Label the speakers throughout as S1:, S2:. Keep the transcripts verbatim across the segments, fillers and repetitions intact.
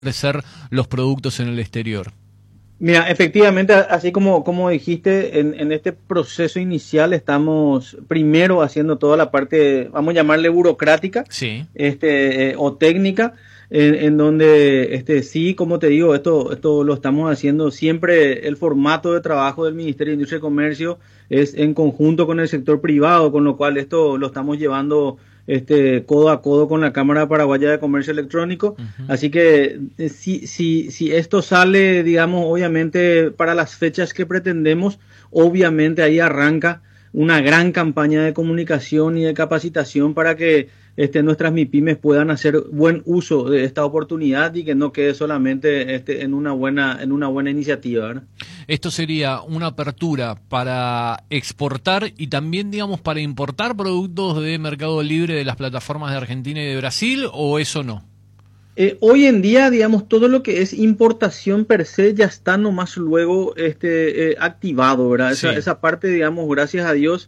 S1: ofrecer los productos en el exterior.
S2: Mira, efectivamente, así como, como dijiste, en, en este proceso inicial estamos primero haciendo toda la parte, vamos a llamarle burocrática,
S1: Sí.
S2: este, eh, o técnica, en, en donde este, sí, como te digo, esto, esto lo estamos haciendo siempre. El formato de trabajo del Ministerio de Industria y Comercio es en conjunto con el sector privado, con lo cual esto lo estamos llevando este codo a codo con la Cámara Paraguaya de Comercio Electrónico. Uh-huh. Así que eh, si, si, si esto sale, digamos, obviamente para las fechas que pretendemos, obviamente ahí arranca una gran campaña de comunicación y de capacitación para que este, nuestras MIPYMES puedan hacer buen uso de esta oportunidad y que no quede solamente este, en una buena en una buena iniciativa, ¿verdad?
S1: Esto sería una apertura para exportar y también, digamos, para importar productos de Mercado Libre de las plataformas de Argentina y de Brasil, ¿o eso no?
S2: Eh, hoy en día, digamos, todo lo que es importación per se ya está nomás luego este, eh, activado, ¿verdad? Esa, sí. esa parte, digamos, gracias a Dios,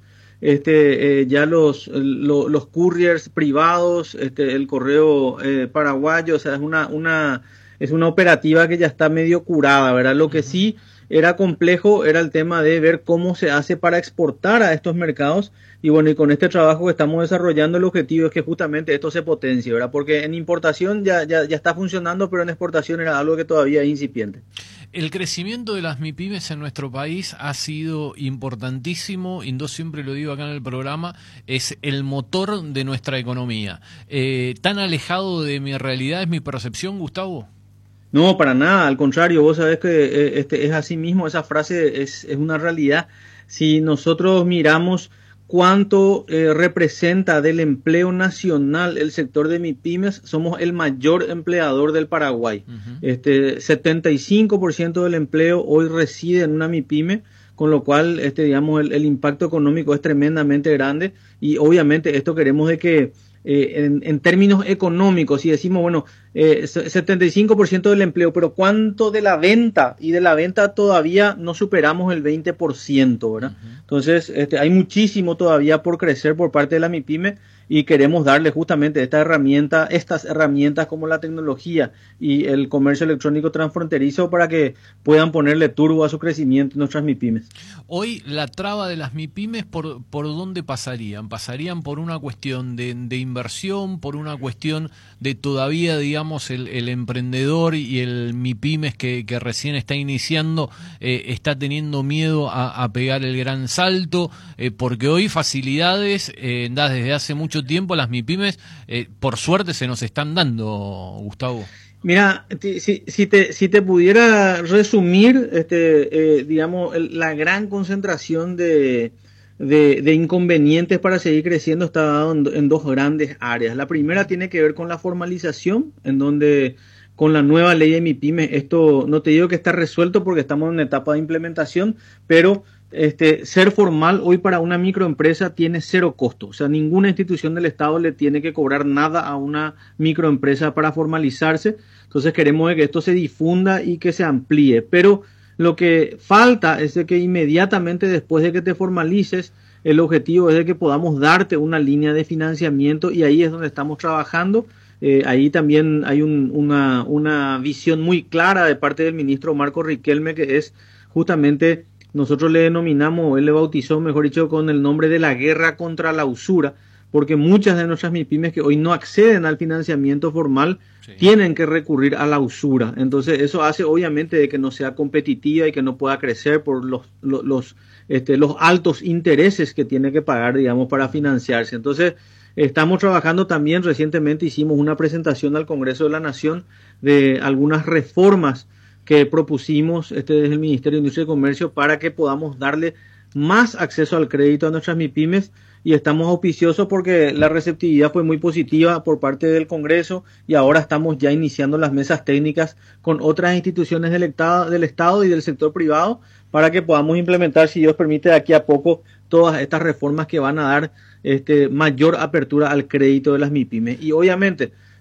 S2: este, eh, ya los, lo, los couriers privados, este, el correo eh, paraguayo, o sea, es una, una, es una operativa que ya está medio curada, ¿verdad? Lo que uh-huh. sí era complejo era el tema de ver cómo se hace para exportar a estos mercados. Y bueno, y con este trabajo que estamos desarrollando, el objetivo es que justamente esto se potencie, ¿verdad? Porque en importación ya, ya, ya está funcionando, pero en exportación era algo que todavía es incipiente.
S1: El crecimiento de las MIPYMES en nuestro país ha sido importantísimo, y yo siempre lo digo acá en el programa, es el motor de nuestra economía. Eh, ¿Tan alejado de mi realidad es mi percepción, Gustavo?
S2: No, para nada, al contrario, vos sabés que eh, este, es así mismo, esa frase es, es una realidad. Si nosotros miramos cuánto eh, representa del empleo nacional el sector de MIPYMES, somos el mayor empleador del Paraguay. Uh-huh. Este, setenta y cinco por ciento del empleo hoy reside en una MIPYME, con lo cual este, digamos, el, el impacto económico es tremendamente grande, y obviamente esto queremos de que Eh, en, en términos económicos, si decimos, bueno, eh, setenta y cinco por ciento del empleo, pero ¿cuánto de la venta? Y de la venta todavía no superamos el veinte por ciento, ¿verdad? Uh-huh. Entonces, este, hay muchísimo todavía por crecer por parte de la MIPYME, y queremos darle justamente esta herramienta, estas herramientas como la tecnología y el comercio electrónico transfronterizo para que puedan ponerle turbo a su crecimiento en nuestras MIPYMES.
S1: Hoy la traba de las MIPYMES, ¿por, por dónde pasarían? ¿Pasarían por una cuestión de, de inversión, por una cuestión de todavía, digamos, el, el emprendedor y el MIPYMES que, que recién está iniciando eh, está teniendo miedo a, a pegar el gran salto? Eh, porque hoy facilidades eh, dadas desde hace mucho tiempo las MIPYMES, eh, por suerte se nos están dando, Gustavo.
S2: Mira, si, si, te, si te pudiera resumir, este, eh, digamos, el, la gran concentración de, de, de inconvenientes para seguir creciendo está dado en, en dos grandes áreas. La primera tiene que ver con la formalización, en donde con la nueva ley de MIPYMES, esto no te digo que está resuelto porque estamos en una etapa de implementación, pero Este, ser formal hoy para una microempresa tiene cero costo. O sea, ninguna institución del Estado le tiene que cobrar nada a una microempresa para formalizarse. Entonces queremos que esto se difunda y que se amplíe. Pero lo que falta es de que inmediatamente después de que te formalices, el objetivo es de que podamos darte una línea de financiamiento, y ahí es donde estamos trabajando. Eh, ahí también hay un, una, una visión muy clara de parte del ministro Marco Riquelme, que es justamente, nosotros le denominamos, él le bautizó, mejor dicho, con el nombre de la guerra contra la usura, porque muchas de nuestras MIPYMES que hoy no acceden al financiamiento formal, sí, tienen que recurrir a la usura. Entonces eso hace obviamente de que no sea competitiva y que no pueda crecer por los, los, los, este, los altos intereses que tiene que pagar, digamos, para financiarse. Entonces estamos trabajando también, recientemente hicimos una presentación al Congreso de la Nación de algunas reformas que propusimos este, desde el Ministerio de Industria y Comercio para que podamos darle más acceso al crédito a nuestras MIPYMES, y estamos auspiciosos porque la receptividad fue muy positiva por parte del Congreso, y ahora estamos ya iniciando las mesas técnicas con otras instituciones del Estado, del Estado y del sector privado para que podamos implementar, si Dios permite, de aquí a poco todas estas reformas que van a dar este, mayor apertura al crédito de las MIPYMES. Y obviamente,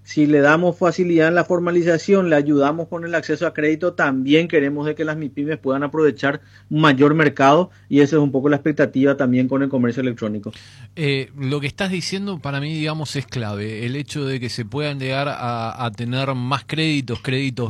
S2: si le damos facilidad en la formalización, le ayudamos con el acceso a crédito, también queremos de que las MIPYMES puedan aprovechar un mayor mercado, y esa es un poco la expectativa también con el comercio electrónico.
S1: Eh, lo que estás diciendo para mí, digamos, es clave. El hecho de que se puedan llegar a, a tener más créditos, créditos